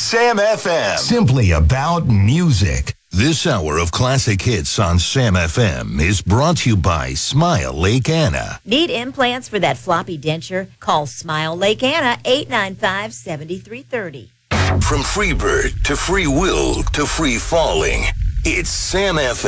Sam FM. Simply about music. This hour of classic hits on Sam FM is brought to you by Smile Lake Anna. Need implants for that floppy denture? Call Smile Lake Anna, 895-7330. From Freebird to Free Will to Free Falling, it's Sam FM.